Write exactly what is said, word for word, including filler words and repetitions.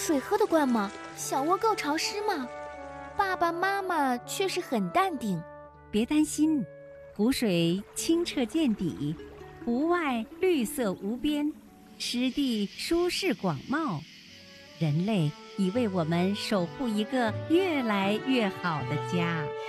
水喝得惯吗？小窝够潮湿吗？爸爸妈妈却是很淡定。 别担心，湖水清澈见底，湖外绿色无边，湿地舒适广袤。人类已为我们守护一个越来越好的家。